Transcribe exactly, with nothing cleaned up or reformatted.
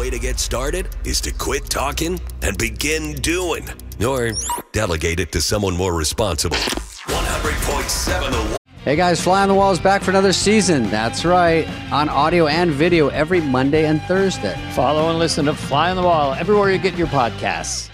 way to get started is to quit talking and begin doing. Or delegate it to someone more responsible. one hundred point seven The Hey guys, Fly on the Wall is back for another season. That's right, on audio and video every Monday and Thursday. Follow and listen to Fly on the Wall everywhere you get your podcasts.